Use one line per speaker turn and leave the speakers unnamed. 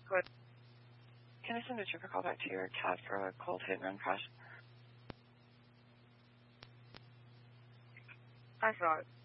Good.
Can I send a trooper call back to your cab for a cold hit and run crash?
I saw it.